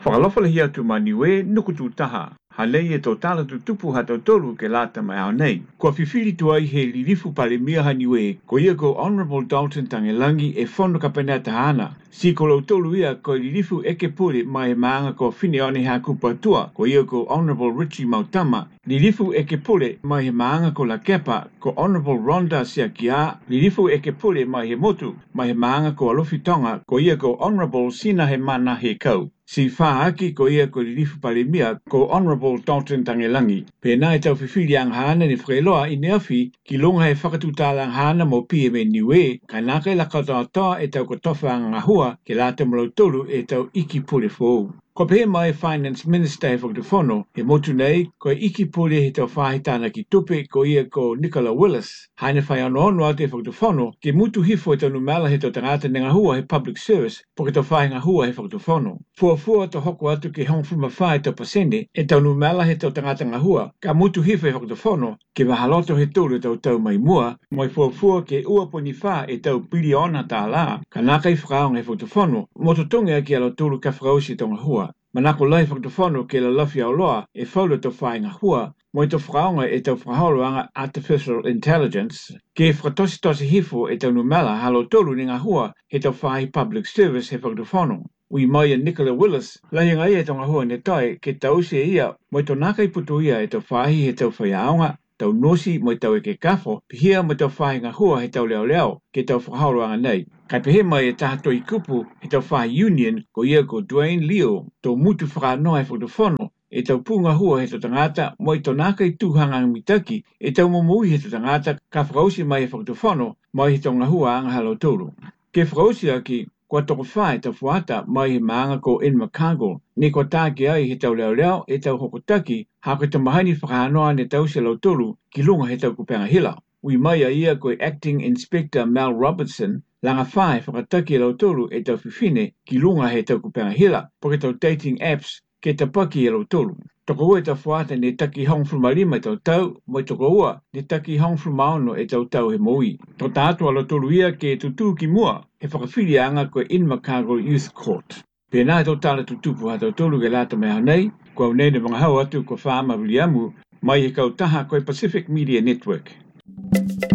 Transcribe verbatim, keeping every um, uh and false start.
Whakalawhala hia tu maniwe nukutu taha. Halei e tō tāla tu tupu hato tolu ke lata mai au nei. Kua whiwhiri tu ai he lirifu pale mia haniwe, ko ia ko Honourable Dalton Tangelangi e whono ka penea tahana. Si ko lau tolu ia ko lirifu eke pure mai maanga ko whine one ha kupatua, ko ia ko Honourable Richie Mautama. Lirifu eke pure mai he maanga ko la kepa, ko Honourable Rhonda Siakia. Lirifu eke pure mai he motu, mai he maanga ko Alofi Tonga, ko ia ko Honourable Sina he mana he kau. Si whaaki ko ia ko lirifu pale mia ko Honourable Dalton Tangelangi. Pēnā e tau whiwhiri ang hana ni whailoa i neafi ki longa he whakatutala ang hana mo pia me niwe, kai naka i laka toa e tau ko tofa ang ngahua ke la te mlau tolu e tau iki pule fōu. Ko pe mai Finance Minister he whakatuwhono, he motu nei, ko iki pule he tau whahitana ki tupe ko ia ko Nicola Willis. Haine whai ano ono atu he whakatuwhono, ke mutu hifo e tau numela he tau tangata ne ngahua he public service, po ke tau whahi ngahua he whakatuwhono. Fua fua tau hoko atu ke hongfuma whai tau pasene, e tau numela he tau tangata ngahua, ka mutu hifo he whakatuwhono, ke mahaloto he tolu tau tau mai mua, moi fua fua ke ua poni wha e tau biliona tā la, ka naka i whakaong he whakatuwhono, moto tunga ki alo tolu ka whakausi tau ngahua. Manako lai whakatuwhono ke la lafi au loa e whaula tau whai ngahua, moi tau whakaonga e tau whakaoloanga artificial intelligence, ke whakatosi tosi hifo e tau numela halo tolu ni ngahua he tau whai public service he whakatuwhono. Ui mai a Nicola Willis, lai ngai e tau ngahua ne tai ke tau se ia, moi tau naka i putu ia e tau whahi he tau whaiaonga, tau nosi moi tau e ke kafo, pihia moi tau whahi ngahua he tau leo leo, ke tau whakaoloanga nei. Kai pehe mai e tahato i kupu he tau whahi union ko ia ko Dwayne Leo, tau mutu whakanoa he whakatuwhono, e tau punga hua he tau tangata, moi tau naka i tuhanga mitaki, e tau momui he tau tangata, ka whakausi mai he whakatuwhono, mai he tau ngahua anga halo tolu. Ke whakausi aki, kua toko whae tau whuata mai he maanga ko In Makago, ni kua tāke ai he tau leo leo e tau hokotaki, hako te mahani whakahanoa ne tau se lau tolu ki lunga he tau kupenga hila. Ui mai a ia koe Acting Inspector Mel Robertson, langa whae whakataki lau tolu e tau whiwhine ki lunga he tau kupenga hila, po ke tau dating apps ke te paki e lau tolu. Toko ua e tau whuata ne taki hongfluma lima e tau tau, moi toko ua ne taki hongfluma ono e tau tau he moui. Tau tātua lau tolu ia ke tutu ki mua, he whakawhiri anga koe In Makago Youth Court. Pēnā e tau tāla tutupu ha tau tolu ke lata mea nei, kua unei ne mga hau atu ko whaama Williamu, mai he kau taha koe Pacific Media Network.